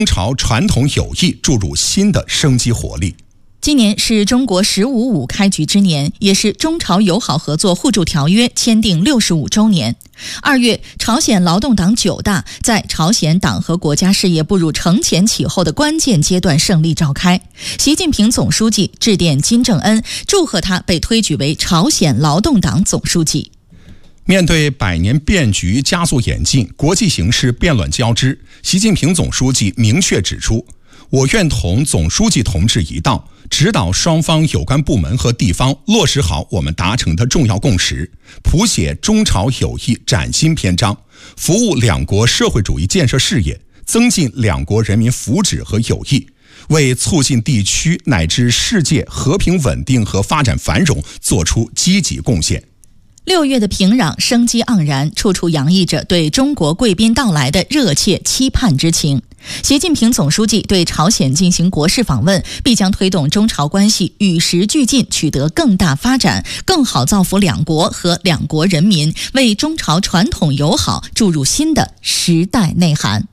中朝传统友谊注入新的生机活力。 今年是中国“15·5”开局之年，也是中朝友好合作互助条约签订65周年。2月，朝鲜劳动党9大在朝鲜党和国家事业步入承前启后的关键阶段胜利召开。习近平总书记致电金正恩，祝贺他被推举为朝鲜劳动党总书记。 面对百年变局加速演进，国际形势变乱交织，习近平总书记明确指出，我愿同总书记同志一道，指导双方有关部门和地方落实好我们达成的重要共识，谱写中朝友谊崭新篇章，服务两国社会主义建设事业，增进两国人民福祉和友谊，为促进地区乃至世界和平稳定和发展繁荣做出积极贡献。 6月的平壤生机盎然，处处洋溢着对中国贵宾到来的热切期盼之情。习近平总书记对朝鲜进行国事访问，必将推动中朝关系与时俱进，取得更大发展，更好造福两国和两国人民，为中朝传统友好注入新的时代内涵。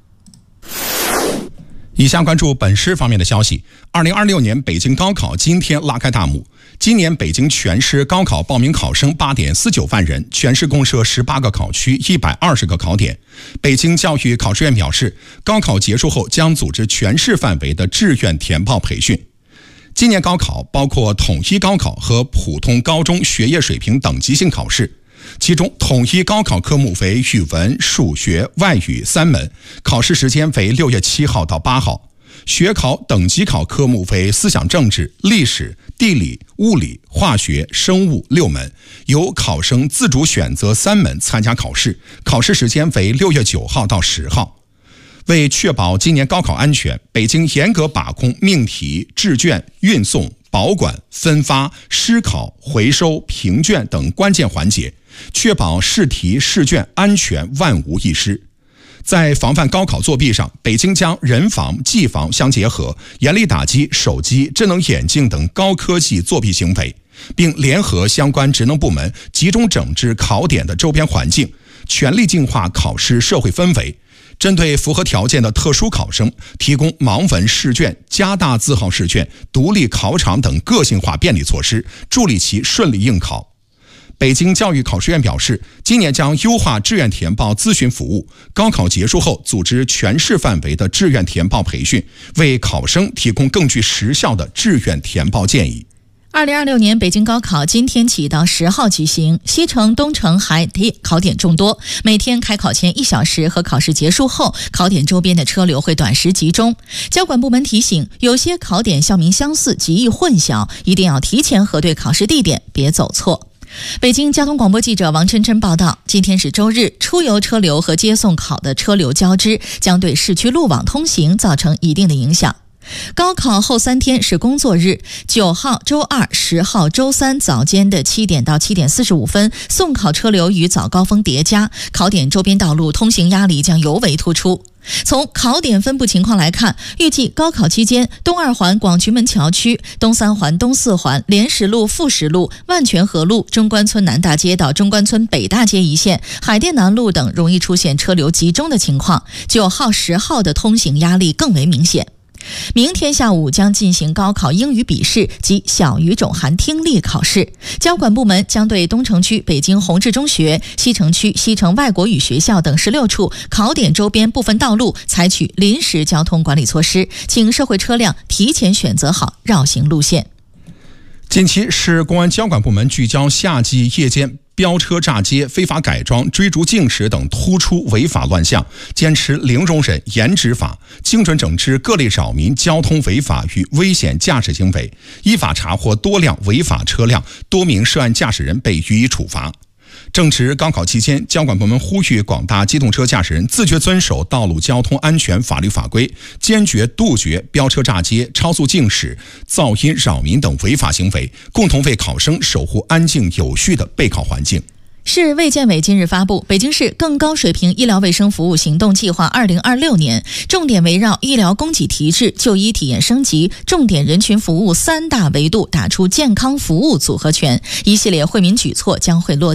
以下关注本市方面的消息。2026年北京高考今天拉开大幕。今年北京全市高考报名考生8.49万人，全市共设18个考区，120个考点。北京教育考试院表示，高考结束后将组织全市范围的志愿填报培训。今年高考包括统一高考和普通高中学业水平等级性考试，其中统一高考科目为语文、数学、外语3门，考试时间为6月7号到8号。学考等级考科目为思想政治、历史、地理、物理、化学、生物6门，由考生自主选择3门参加考试，考试时间为6月9号到10号。为确保今年高考安全，北京严格把控命题、制卷、运送、保管、分发、施考、回收、评卷等关键环节，确保试题试卷安全万无一失。在防范高考作弊上，北京将人防、技防相结合，严厉打击手机、智能眼镜等高科技作弊行为，并联合相关职能部门集中整治考点的周边环境，全力净化考试社会氛围。针对符合条件的特殊考生，提供盲文试卷、加大字号试卷、独立考场等个性化便利措施，助力其顺利应考。北京教育考试院表示，今年将优化志愿填报咨询服务，高考结束后组织全市范围的志愿填报培训，为考生提供更具时效的志愿填报建议。 2026年北京高考今天起到10号举行，西城、东城、海淀考点众多，每天开考前1小时和考试结束后，考点周边的车流会短时集中。交管部门提醒，有些考点校名相似，极易混淆，一定要提前核对考试地点，别走错。北京交通广播记者王琛琛报道，今天是周日，出游车流和接送考的车流交织，将对市区路网通行造成一定的影响。高考后3天是工作日，9号周二、10号周三早间的7点到7点45分，送考车流与早高峰叠加，考点周边道路通行压力将尤为突出。从考点分布情况来看，预计高考期间，东2环广渠门桥区、东3环、东4环、莲石路、富石路、万泉河路、中关村南大街到中关村北大街一线、海淀南路等容易出现车流集中的情况。9号、10号的通行压力更为明显。明天下午将进行高考英语笔试及小语种含听力考试，交管部门将对东城区北京宏志中学、西城区西城外国语学校等16处考点周边部分道路采取临时交通管理措施，请社会车辆提前选择好绕行路线。 近期市公安交管部门聚焦夏季夜间飙车炸街、非法改装、追逐竞驶等突出违法乱象，坚持零容忍、严执法，精准整治各类扰民交通违法与危险驾驶行为，依法查获多辆违法车辆，多名涉案驾驶人被予以处罚。正值高考期间，交管部门呼吁广大机动车驾驶人自觉遵守道路交通安全法律法规，坚决杜绝飙车炸街、超速竞驶、噪音扰民等违法行为，共同为考生守护安静有序的备考环境。 市卫健委今日发布北京市更高水平医疗卫生服务行动计划2026年，重点围绕医疗供给提质、就医体验升级、重点人群服务3大维度打出健康服务组合拳，一系列惠民举措将会落地。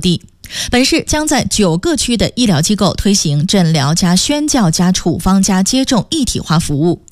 本市将在9个区的医疗机构推行诊疗加宣教加处方加接种一体化服务。